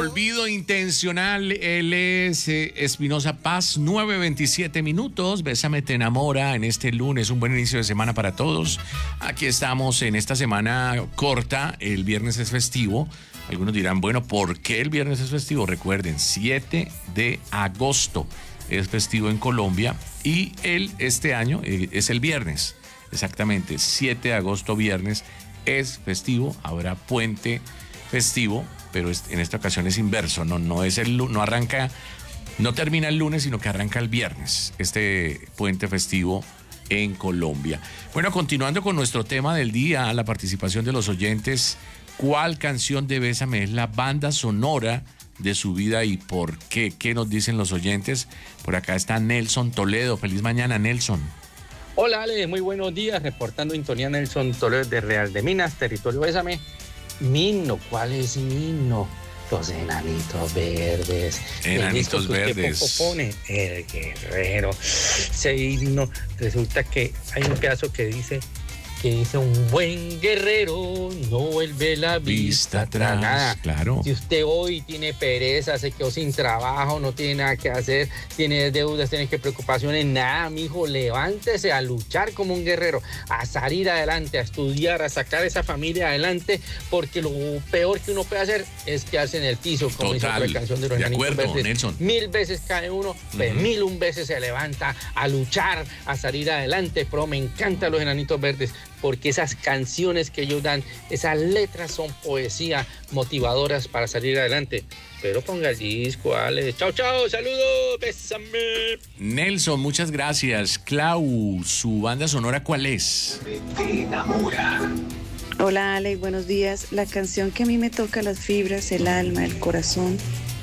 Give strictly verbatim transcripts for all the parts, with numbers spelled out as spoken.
Olvido intencional, él es eh, Espinosa Paz, nueve veintisiete minutos, Bésame te enamora en este lunes, un buen inicio de semana para todos. Aquí estamos en esta semana corta, el viernes es festivo. Algunos dirán, bueno, ¿por qué el viernes es festivo? Recuerden, siete de agosto es festivo en Colombia y él este año eh, es el viernes, exactamente, siete de agosto viernes es festivo, habrá puente festivo, pero en esta ocasión es inverso, no, no es el no arranca, no termina el lunes, sino que arranca el viernes, este puente festivo en Colombia. Bueno, continuando con nuestro tema del día, la participación de los oyentes, ¿cuál canción de Bésame es la banda sonora de su vida y por qué? ¿Qué nos dicen los oyentes? Por acá está Nelson Toledo. Feliz mañana, Nelson. Hola, Ale, muy buenos días. Reportando Intonía Nelson Toledo de Real de Minas, territorio Bésame. Mi himno, ¿cuál es mi himno? Los Enanitos Verdes. Enanitos Verdes. Usted pone El Guerrero. Ese himno, resulta que hay un pedazo que dice... que dice un buen guerrero no vuelve la vista, vista atrás. Claro. Si usted hoy tiene pereza, se quedó sin trabajo, no tiene nada que hacer, tiene deudas, tiene que preocupaciones, nada, mijo, levántese a luchar como un guerrero, a salir adelante, a estudiar, a sacar esa familia adelante, porque lo peor que uno puede hacer es quedarse en el piso, como dice la canción de los de Enanitos acuerdo, Verdes. Nelson. Mil veces cae uno, pues uh-huh. mil un veces se levanta a luchar, a salir adelante, pero me encantan los Enanitos Verdes, porque esas canciones que ellos dan, esas letras son poesía motivadoras para salir adelante. Pero ponga el disco, Ale. Chao, chao, saludos, bésame. Nelson, muchas gracias. Clau, ¿su banda sonora cuál es? Te enamora. Hola, Ale, buenos días. La canción que a mí me toca las fibras, el alma, el corazón,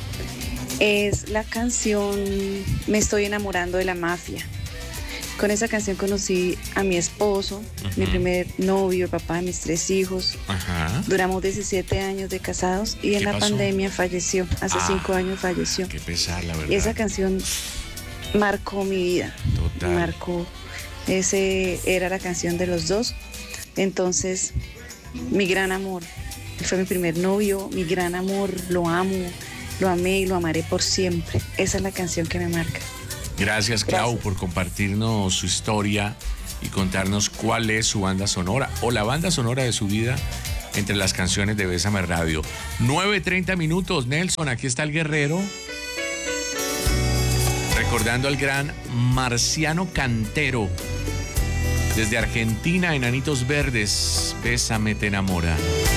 es la canción Me estoy enamorando de la mafia. Con esa canción conocí a mi esposo, uh-huh. mi primer novio, el papá de mis tres hijos. Uh-huh. Duramos diecisiete años de casados y en la pasó? pandemia falleció. Hace ah, cinco años falleció. Qué pesar, la verdad. Y esa canción marcó mi vida. Total. Marcó. Ese era la canción de los dos. Entonces, mi gran amor. Él fue mi primer novio, mi gran amor. Lo amo, lo amé y lo amaré por siempre. Esa es la canción que me marca. Gracias, Clau, Gracias. por compartirnos su historia y contarnos cuál es su banda sonora o la banda sonora de su vida entre las canciones de Bésame Radio. nueve treinta minutos, Nelson, aquí está el guerrero. Recordando al gran Marciano Cantero. Desde Argentina, Enanitos Verdes, Bésame te enamora.